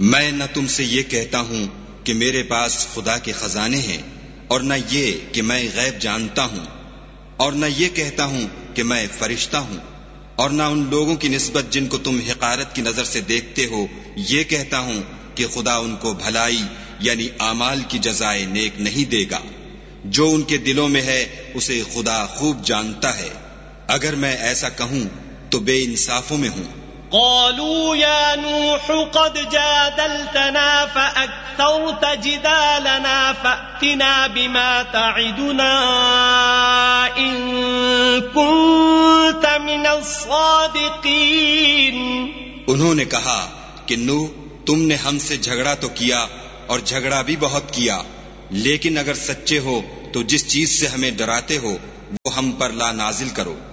मैं न तुमसे ये कहता हूँ कि मेरे पास खुदा के खजाने हैं, और न ये कि मैं गैब जानता हूँ, और न ये कहता हूँ कि मैं फरिश्ता हूँ, और न उन लोगों की निस्बत जिनको तुम हिकारत की नजर से देखते हो ये कहता हूँ कि खुदा उनको भलाई यानी आमाल की जज़ाए नेक नहीं देगा। जो उनके दिलों में है उसे खुदा खूब जानता है। अगर मैं ऐसा कहूँ तो बेइंसाफों में हूँ। قالوا يا نوح قد جادلتنا فأكثرت جدالنا فأتنا بما تعدنا إن كنت من الصادقين। उन्होंने कहा कि नूह, तुमने हमसे झगड़ा तो किया और झगड़ा भी बहुत किया, लेकिन अगर सच्चे हो तो जिस चीज से हमें डराते हो वो हम पर ला नाजिल करो।